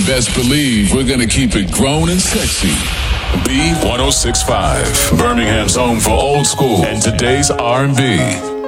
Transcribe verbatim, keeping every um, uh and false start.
And best believe we're gonna keep it grown and sexy. B ten sixty-five, Birmingham's home for old school and today's R and B.